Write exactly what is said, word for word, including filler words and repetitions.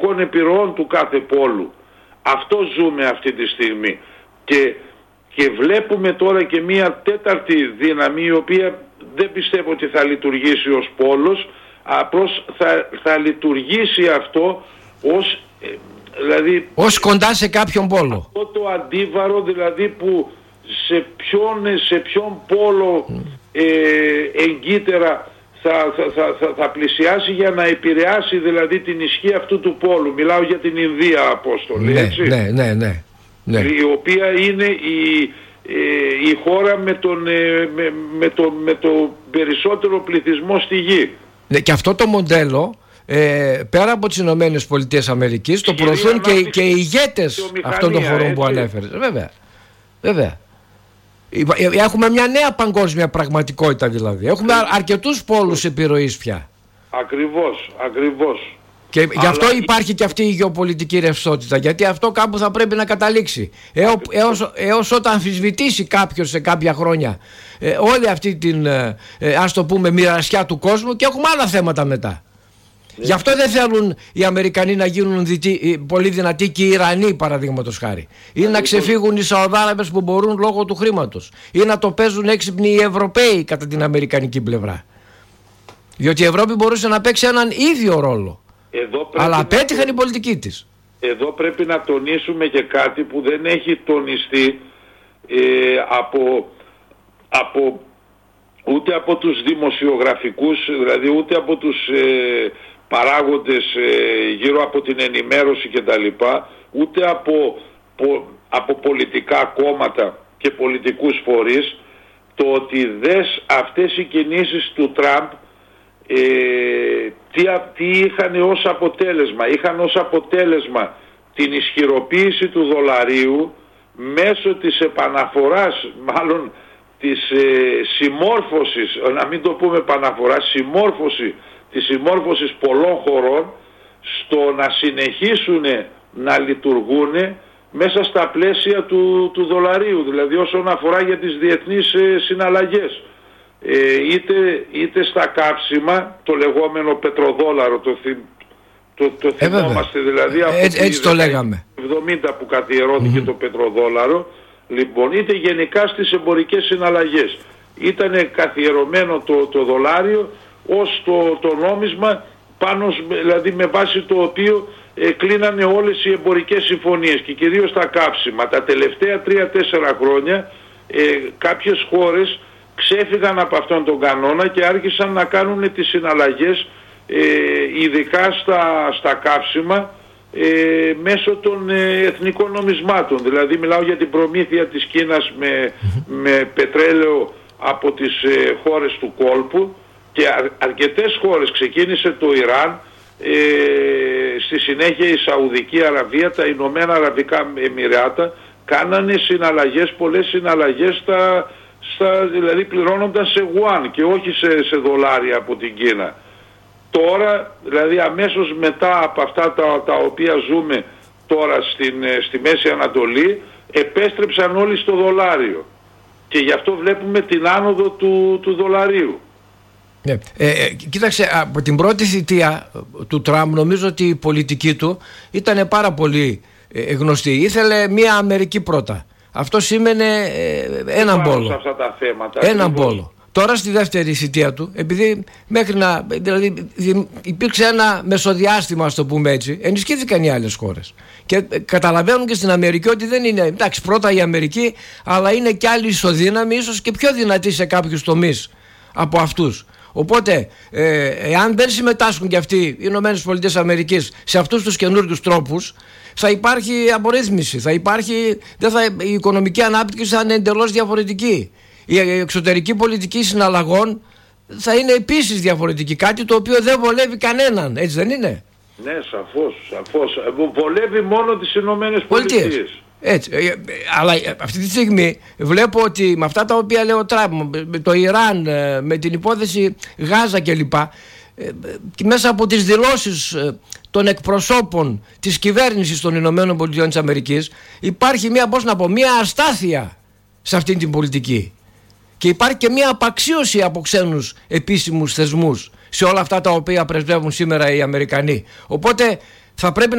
εξωτερικών επιρροών του κάθε πόλου. Αυτό ζούμε αυτή τη στιγμή. Και, και βλέπουμε τώρα και μία τέταρτη δύναμη, η οποία δεν πιστεύω ότι θα λειτουργήσει ως πόλος, απλώς θα, θα λειτουργήσει αυτό ως, δηλαδή, ως κοντά σε κάποιον πόλο. Αυτό το αντίβαρο δηλαδή που σε ποιον, σε ποιον πόλο mm. ε, εγκύτερα θα, θα, θα, θα, θα πλησιάσει για να επηρεάσει δηλαδή την ισχύ αυτού του πόλου. Μιλάω για την Ινδία, Απόστολη, ναι, έτσι. Ναι, ναι, ναι, ναι. Η οποία είναι η, ε, η χώρα με τον, ε, με, με, το, με το περισσότερο πληθυσμό στη γη. Ναι, και αυτό το μοντέλο ε, πέρα από τις Ηνωμένες Πολιτείες Αμερικής το προωθούν και, και οι ηγέτες αυτών των χωρών που ανέφερες. Βέβαια, βέβαια. Έχουμε μια νέα παγκόσμια πραγματικότητα δηλαδή. Έχουμε Ακριβώς. αρκετούς πόλους επιρροής πια. Ακριβώς, ακριβώς. Και Αλλά... γι' αυτό υπάρχει και αυτή η γεωπολιτική ρευστότητα, γιατί αυτό κάπου θα πρέπει να καταλήξει. Έω, έως, έως όταν αμφισβητήσει κάποιος σε κάποια χρόνια ε, όλη αυτή την ε, ε, ας το πούμε μοιρασιά του κόσμου, και έχουμε άλλα θέματα μετά. Ναι. Γι' αυτό δεν θέλουν οι Αμερικανοί να γίνουν δυτί, πολύ δυνατοί και οι Ιρανοί, παραδείγματος χάρη. Ή να ξεφύγουν οι Σαουδάραβες που μπορούν λόγω του χρήματος. Ή να το παίζουν έξυπνοι οι Ευρωπαίοι κατά την αμερικανική πλευρά. Διότι η Ευρώπη μπορούσε να παίξει έναν ίδιο ρόλο. Αλλά απέτυχαν οι πολιτικοί της. Εδώ πρέπει να τονίσουμε και κάτι που δεν έχει τονιστεί ε, από, από ούτε από τους δημοσιογραφικούς, δηλαδή ούτε από τους ε, παράγοντες ε, γύρω από την ενημέρωση κτλ, ούτε από, πο, από πολιτικά κόμματα και πολιτικούς φορείς, το ότι δες αυτές οι κινήσεις του Τραμπ ε, τι, τι είχαν ως αποτέλεσμα. Είχαν ως αποτέλεσμα την ισχυροποίηση του δολαρίου μέσω της επαναφοράς, μάλλον της ε, συμμόρφωσης, να μην το πούμε επαναφορά, συμμόρφωση, της συμμόρφωσης πολλών χωρών στο να συνεχίσουν να λειτουργούν μέσα στα πλαίσια του, του δολαρίου, δηλαδή όσον αφορά για τις διεθνείς ε, συναλλαγές. Ε, είτε, είτε στα κάψιμα, το λεγόμενο πετροδόλαρο, το, το, το ε, θυμόμαστε δηλαδή από έτσι, έτσι το λέγαμε. εβδομήντα που καθιερώθηκε mm-hmm. το πετροδόλαρο, λοιπόν, είτε γενικά στις εμπορικές συναλλαγές. Ήταν καθιερωμένο το, το δολάριο ως το, το νόμισμα πάνω, δηλαδή με βάση το οποίο ε, κλείνανε όλες οι εμπορικές συμφωνίες και κυρίως τα κάψιμα. Τα τελευταία τρία-τέσσερα χρόνια ε, κάποιες χώρες ξέφυγαν από αυτόν τον κανόνα και άρχισαν να κάνουν τις συναλλαγές ε, ειδικά στα, στα κάψιμα ε, μέσω των ε, εθνικών νομισμάτων. Δηλαδή μιλάω για την προμήθεια της Κίνας με, με πετρέλαιο από τις ε, χώρες του κόλπου, και αρ, αρκετές χώρες, ξεκίνησε το Ιράν, ε, στη συνέχεια η Σαουδική Αραβία, τα Ηνωμένα Αραβικά Εμιράτα, κάνανε συναλλαγές, πολλές συναλλαγές στα, στα, δηλαδή πληρώνονταν σε γουάν και όχι σε, σε δολάρια από την Κίνα. Τώρα, δηλαδή αμέσως μετά από αυτά τα, τα οποία ζούμε τώρα στην, στη Μέση Ανατολή, επέστρεψαν όλοι στο δολάριο. Και γι' αυτό βλέπουμε την άνοδο του, του δολαρίου. Ναι. Ε, ε, κοίταξε, από την πρώτη θητεία του Τραμπ νομίζω ότι η πολιτική του ήταν πάρα πολύ ε, γνωστή. Ήθελε μια Αμερική πρώτα. Αυτό σήμαινε ε, έναν πόλο. Αυτά τα θέματα, έναν πόλο. Τώρα στη δεύτερη θητεία του, επειδή μέχρι να, δηλαδή υπήρξε ένα μεσοδιάστημα, ας το πούμε έτσι, ενισχύθηκαν οι άλλες χώρες. Και καταλαβαίνουν και στην Αμερική ότι δεν είναι, εντάξει, πρώτα η Αμερική, αλλά είναι και άλλη ισοδύναμη, ίσως και πιο δυνατή σε κάποιους τομείς από αυτούς. Οπότε, ε, εάν δεν συμμετάσχουν και αυτοί οι Ηνωμένες Πολιτείες Αμερικής σε αυτούς τους καινούριους τρόπους, θα υπάρχει απορρίθμιση, θα υπάρχει, δεν θα, η οικονομική ανάπτυξη θα είναι εντελώς διαφορετική. Η εξωτερική πολιτική συναλλαγών θα είναι επίσης διαφορετική, κάτι το οποίο δεν βολεύει κανέναν, έτσι δεν είναι? Ναι, σαφώς, σαφώς. Βολεύει μόνο τις Ηνωμένες Πολιτείες. Έτσι, αλλά αυτή τη στιγμή βλέπω ότι με αυτά τα οποία λέει ο Τραμπ, με το Ιράν, με την υπόθεση Γάζα κλπ, και μέσα από τις δηλώσεις των εκπροσώπων της κυβέρνησης των Ηνωμένων Πολιτειών της Αμερικής, υπάρχει μια, πώς να πω, μια αστάθεια σε αυτή την πολιτική. Και υπάρχει και μια απαξίωση από ξένους επίσημους θεσμούς σε όλα αυτά τα οποία πρεσβεύουν σήμερα οι Αμερικανοί. Οπότε θα πρέπει